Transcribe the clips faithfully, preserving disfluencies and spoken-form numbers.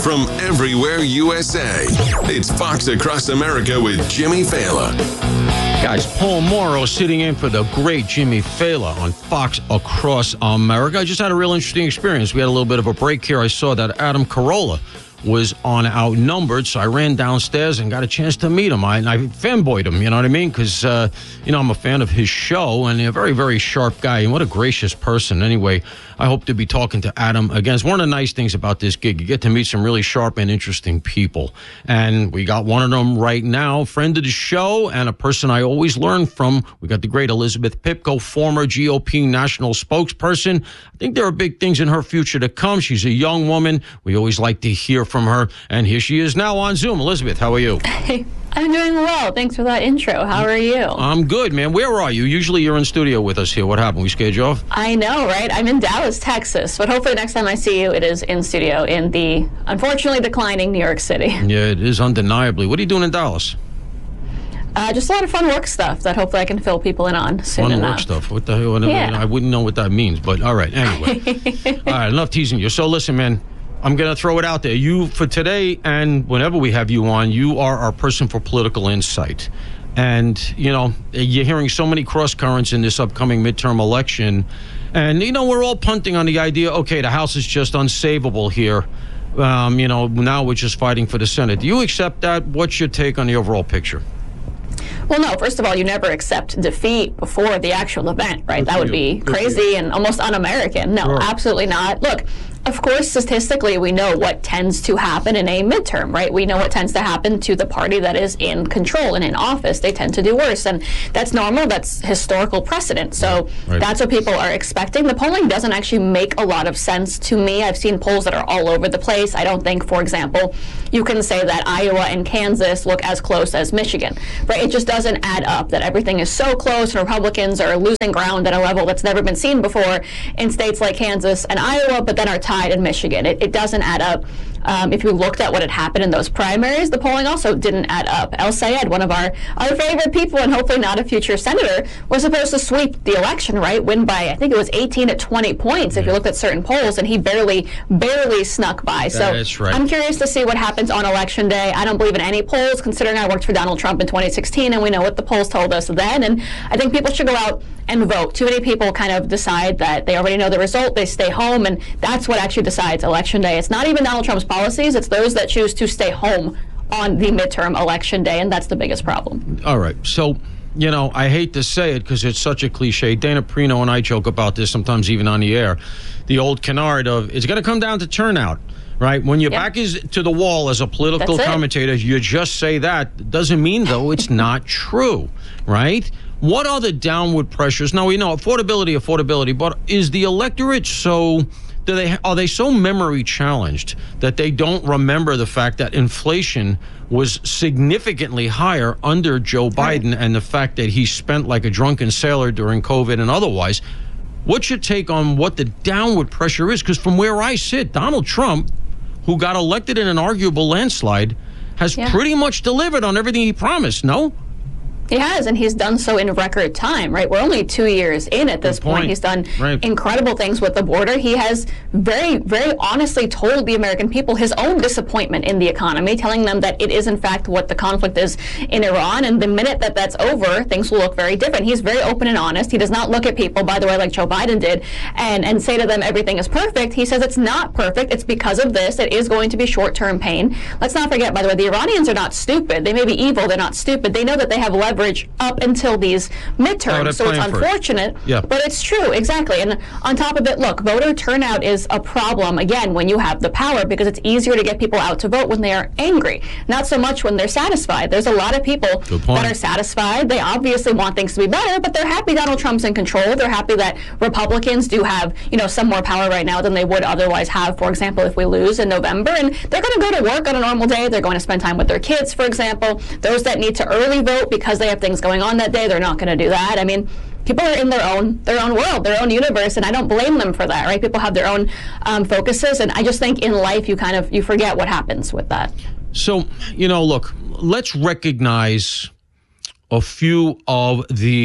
from everywhere U S A. It's Fox Across America with Jimmy Fallon. Guys, Paul Morrow sitting in for the great Jimmy Fallon on Fox Across America. I just had a real interesting experience. We had a little bit of a break here. I saw that Adam Carolla was on Outnumbered, so I ran downstairs and got a chance to meet him. I, I fanboyed him, you know what I mean? Because, uh, you know, I'm a fan of his show, and a very, very sharp guy, and what a gracious person. Anyway, I hope to be talking to Adam again. It's one of the nice things about this gig. You get to meet some really sharp and interesting people. And we got one of them right now, friend of the show and a person I always learn from. We got the great Elizabeth Pipko, former G O P national spokesperson. I think there are big things in her future to come. She's a young woman. We always like to hear from her. And here she is now on Zoom. Elizabeth, how are you? Hey, I'm doing well. Thanks for that intro. How are you? I'm good, man. Where are you? Usually you're in studio with us here. What happened? We scared you off? I know, right? I'm in Dallas, Texas. But hopefully next time I see you, it is in studio in the, unfortunately, declining New York City. Yeah, it is undeniably. What are you doing in Dallas? Uh, just a lot of fun work stuff that hopefully I can fill people in on soon Fun enough. work stuff. What the hell? Yeah. I wouldn't know what that means, but all right. Anyway. All right, enough teasing you. So listen, man. I'm going to throw it out there. You, for today and whenever we have you on, you are our person for political insight. And, you know, you're hearing so many cross currents in this upcoming midterm election. And, you know, we're all punting on the idea, okay, the House is just unsavable here. Um, you know, now we're just fighting for the Senate. Do you accept that? What's your take on the overall picture? Well, no, first of all, you never accept defeat before the actual event, right? Good that would you. be Good crazy and almost un-American. No, Sure. absolutely not. Look, of course, statistically, we know what tends to happen in a midterm, right? We know what tends to happen to the party that is in control and in office. They tend to do worse, and that's normal. That's historical precedent. So Right. that's what people are expecting. The polling doesn't actually make a lot of sense to me. I've seen polls that are all over the place. I don't think, for example, you can say that Iowa and Kansas look as close as Michigan, right? It just doesn't add up that everything is so close and Republicans are losing ground at a level that's never been seen before in states like Kansas and Iowa, but then are tied in Michigan. It, it doesn't add up. Um, if you looked at what had happened in those primaries, the polling also didn't add up. El Sayed, one of our, our favorite people and hopefully not a future senator, was supposed to sweep the election, right? Win by, I think it was eighteen to twenty points if you looked at certain polls, and he barely, barely snuck by. So That's right. I'm curious to see what happens on Election Day. I don't believe in any polls, considering I worked for Donald Trump in twenty sixteen, and we know what the polls told us then. And I think people should go out and vote. Too many people kind of decide that they already know the result, they stay home, and that's what actually decides Election Day. It's not even Donald Trump's policies, it's those that choose to stay home on the midterm Election Day, and that's the biggest problem. All right. So, you know, I hate to say it because it's such a cliche. Dana Perino and I joke about this sometimes even on the air. The old canard of, it's going to come down to turnout. Right? When your Yeah. back is to the wall as a political That's it. commentator, you just say that. Doesn't mean, though, it's not true. Right? What are the downward pressures? Now, we know affordability, affordability, but is the electorate so... Do they are they so memory challenged that they don't remember the fact that inflation was significantly higher under Joe Biden and the fact that he spent like a drunken sailor during COVID and otherwise? What's your take on what the downward pressure is? Because from where I sit, Donald Trump, who got elected in an arguable landslide, has Yeah. pretty much delivered on everything he promised, no? He has, and he's done so in record time, right? We're only two years in at this Good point. point. He's done Right. incredible things with the border. He has very, very honestly told the American people his own disappointment in the economy, telling them that it is, in fact, what the conflict is in Iran. And the minute that that's over, things will look very different. He's very open and honest. He does not look at people, by the way, like Joe Biden did, and, and say to them everything is perfect. He says it's not perfect. It's because of this. It is going to be short-term pain. Let's not forget, by the way, the Iranians are not stupid. They may be evil. They're not stupid. They know that they have leverage up until these midterms. they're So it's playing for it. unfortunate, Yeah. but it's true, exactly. And on top of it, look, voter turnout is a problem, again, when you have the power, because it's easier to get people out to vote when they are angry, not so much when they're satisfied. There's a lot of people Good point. that are satisfied. They obviously want things to be better, but they're happy Donald Trump's in control. They're happy that Republicans do have, you know, some more power right now than they would otherwise have, for example, if we lose in November. And they're going to go to work on a normal day. They're going to spend time with their kids, for example. Those that need to early vote because they have things going on that day, they're not going to do that. I mean, people are in their own their own world, their own universe, and I don't blame them for that, right? People have their own um, focuses, and I just think in life you kind of you forget what happens with that. So, you know, look, let's recognize a few of the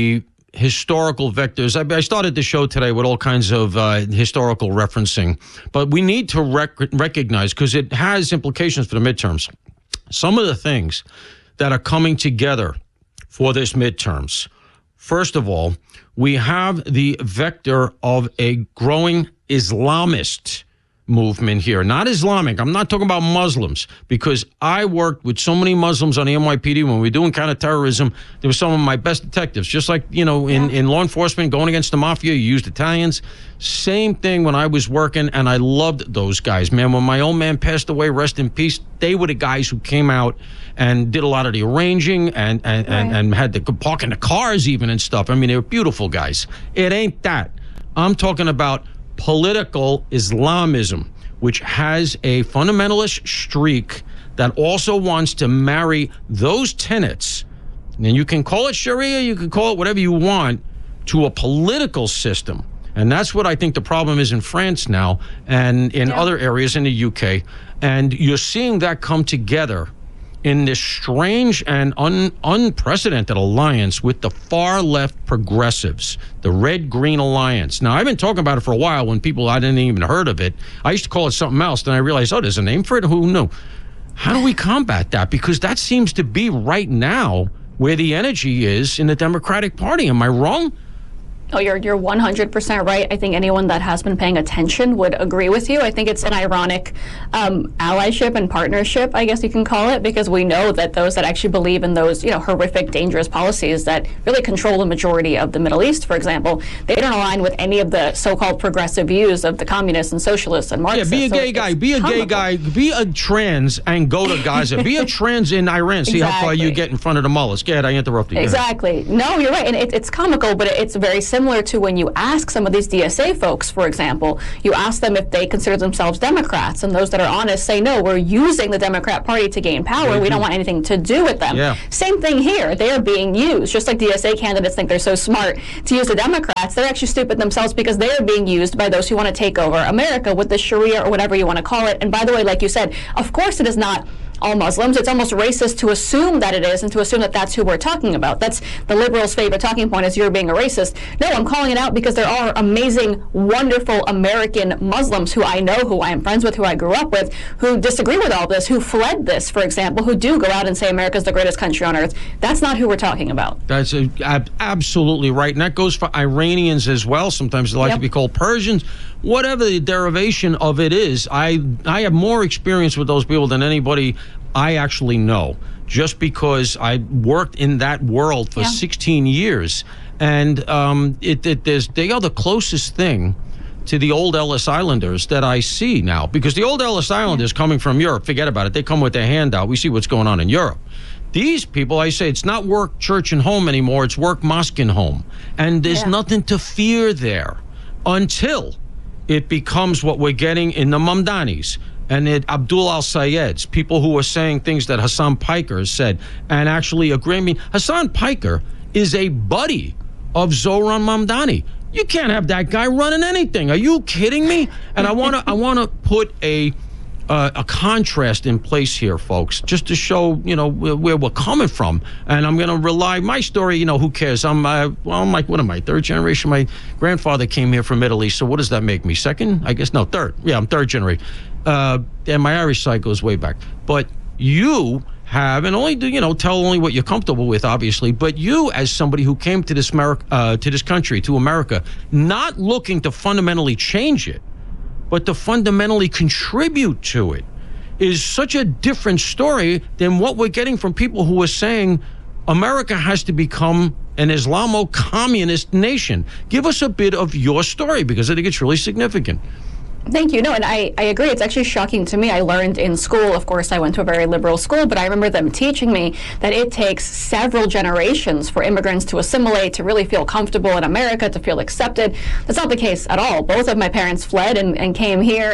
historical vectors. I, I started the show today with all kinds of uh, historical referencing, but we need to rec- recognize, because it has implications for the midterms, some of the things that are coming together for this midterms. First of all, we have the vector of a growing Islamist movement here. Not Islamic. I'm not talking about Muslims, because I worked with so many Muslims on the N Y P D when we were doing counterterrorism. They were some of my best detectives. Just like, you know, in, in law enforcement, going against the mafia, you used Italians. Same thing when I was working, and I loved those guys. Man, when my old man passed away, rest in peace, they were the guys who came out and did a lot of the arranging and, and, right. and, and had to park in the cars even and stuff. I mean, they were beautiful guys. It ain't that. I'm talking about political Islamism, which has a fundamentalist streak that also wants to marry those tenets, and you can call it Sharia, you can call it whatever you want, to a political system. And that's what I think the problem is in France now and in yeah. other areas in the U K. And you're seeing that come together in this strange and un- unprecedented alliance with the far-left progressives, the Red-Green Alliance. Now, I've been talking about it for a while when people, I didn't even heard of it. I used to call it something else, then I realized, oh, there's a name for it? Who knew? How do we combat that? Because that seems to be right now where the energy is in the Democratic Party. Am I wrong? Oh, you're you're one hundred percent right. I think anyone that has been paying attention would agree with you. I think it's an ironic um, allyship and partnership, I guess you can call it, because we know that those that actually believe in those, you know, horrific, dangerous policies that really control the majority of the Middle East, for example, they don't align with any of the so-called progressive views of the communists and socialists and Marxists. Yeah, be a so gay guy. Be a comical. gay guy. Be a trans and go to Gaza. Be a trans in Iran. See exactly. how far you get in front of the mullahs. Go ahead, I interrupted you. Exactly. No, you're right. And it, it's comical, but it's very similar. Similar to when you ask some of these D S A folks, for example, you ask them if they consider themselves Democrats, and those that are honest say, no, we're using the Democrat Party to gain power. Mm-hmm. We don't want anything to do with them. Yeah. Same thing here. They are being used. Just like D S A candidates think they're so smart to use the Democrats, they're actually stupid themselves because they are being used by those who want to take over America with the Sharia or whatever you want to call it. And by the way, like you said, of course it is not all Muslims. It's almost racist to assume that it is and to assume that that's who we're talking about. That's the liberals' favorite talking point, is you're being a racist. No, I'm calling it out because there are amazing, wonderful American Muslims who I know, who I am friends with, who I grew up with, who disagree with all this, who fled this, for example, who do go out and say America's the greatest country on earth. That's not who we're talking about. That's a, ab- absolutely right. And that goes for Iranians as well. Sometimes they like yep. to be called Persians. Whatever the derivation of it is, I I have more experience with those people than anybody I actually know, just because I worked in that world for yeah. sixteen years. And um, it, it there's, they are the closest thing to the old Ellis Islanders that I see now. Because the old Ellis Islanders coming from Europe, forget about it. They come with their hand out. We see what's going on in Europe. These people, I say, it's not work, church, and home anymore. It's work, mosque, and home. And there's yeah. nothing to fear there until it becomes what we're getting in the Mamdanis and it Abdul al-Sayeds, people who are saying things that Hassan Piker has said and actually agree. I mean, Hassan Piker is a buddy of Zohran Mamdani. You can't have that guy running anything. Are you kidding me? And I want to I want to put a uh, a contrast in place here, folks, just to show, you know, where, where we're coming from. And I'm going to rely, my story, you know, who cares? I'm, uh, well, I'm like, what am I, third generation? My grandfather came here from Italy, so what does that make me? Second? I guess, no, third. Yeah, I'm third generation. Uh, and my Irish side goes way back. But you have, and only do, you know, tell only what you're comfortable with, obviously, but you, as somebody who came to this, America, uh, to this country, to America, not looking to fundamentally change it, but to fundamentally contribute to it, is such a different story than what we're getting from people who are saying America has to become an Islamo-communist nation. Give us a bit of your story, because I think it's really significant. Thank you. No, and I, I agree. It's actually shocking to me. I learned in school, of course, I went to a very liberal school, but I remember them teaching me that it takes several generations for immigrants to assimilate, to really feel comfortable in America, to feel accepted. That's not the case at all. Both of my parents fled and, and came here, and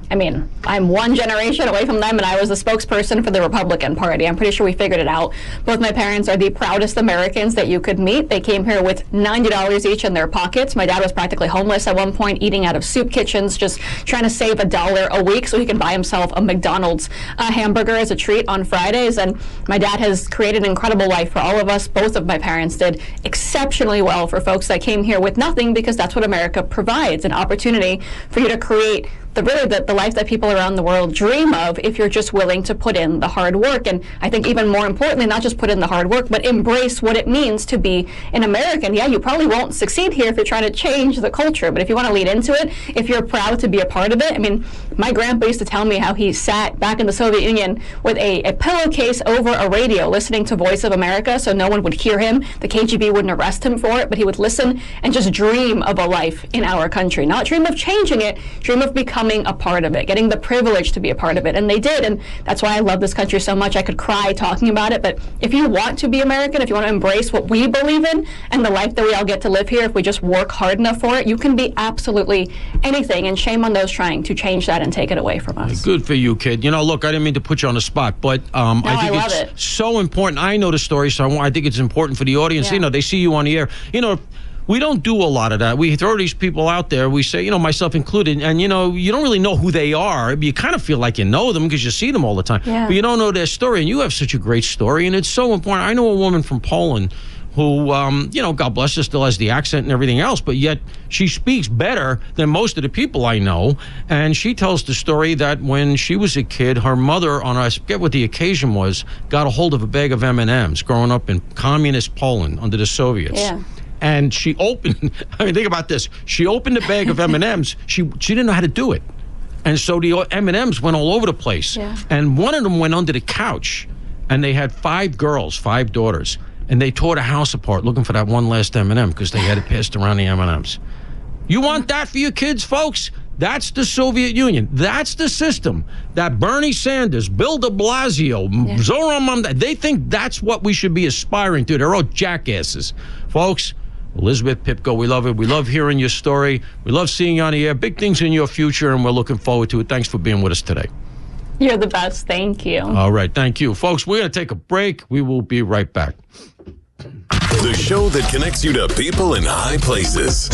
I mean, I'm one generation away from them, and I was the spokesperson for the Republican Party. I'm pretty sure we figured it out. Both my parents are the proudest Americans that you could meet. They came here with ninety dollars each in their pockets. My dad was practically homeless at one point, eating out of soup kitchens, just trying to save a dollar a week so he can buy himself a McDonald's uh, hamburger as a treat on Fridays. And my dad has created an incredible life for all of us. Both of my parents did exceptionally well for folks that came here with nothing, because that's what America provides, an opportunity for you to create the really the, the life that people around the world dream of if you're just willing to put in the hard work. And I think even more importantly, not just put in the hard work, but embrace what it means to be an American. Yeah, you probably won't succeed here if you're trying to change the culture, but if you want to lead into it, if you're proud to be a part of it. I mean, my grandpa used to tell me how he sat back in the Soviet Union with a, a pillowcase over a radio listening to Voice of America so no one would hear him. The K G B wouldn't arrest him for it, but he would listen and just dream of a life in our country. Not dream of changing it, dream of becoming a part of it, getting the privilege to be a part of it. And they did, and that's why I love this country so much. I could cry talking about it, but if you want to be American, if you want to embrace what we believe in and the life that we all get to live here, if we just work hard enough for it, you can be absolutely anything, and shame on those trying to change that and take it away from us. Good for you, kid. You know, look, I didn't mean to put you on the spot, but um, no, I think I love it's it. so important. I know the story, so I, want, I think it's important for the audience. Yeah. You know, they see you on the air. You know, we don't do a lot of that. We throw these people out there. We say, you know, myself included, and, you know, you don't really know who they are. You kind of feel like you know them because you see them all the time. Yeah. But you don't know their story, and you have such a great story, and it's so important. I know a woman from Poland who, um, you know, God bless her, still has the accent and everything else, but yet she speaks better than most of the people I know. And she tells the story that when she was a kid, her mother, on I forget what the occasion was, got a hold of a bag of M and M's growing up in communist Poland under the Soviets. Yeah. And she opened, I mean, think about this. She opened a bag of M and M's. She she didn't know how to do it. And so the M and M's went all over the place. Yeah. And one of them went under the couch. And they had five girls, five daughters. And they tore the house apart looking for that one last M and M because they had it passed around the M and M's. You want that for your kids, folks? That's the Soviet Union. That's the system that Bernie Sanders, Bill de Blasio, Yeah. Zoran Mamdani, they think that's what we should be aspiring to. They're all jackasses. Folks, Elizabeth Pipko, we love it. We love hearing your story. We love seeing you on the air. Big things in your future, and we're looking forward to it. Thanks for being with us today. You're the best. Thank you. All right. Thank you. Folks, we're going to take a break. We will be right back. The show that connects you to people in high places.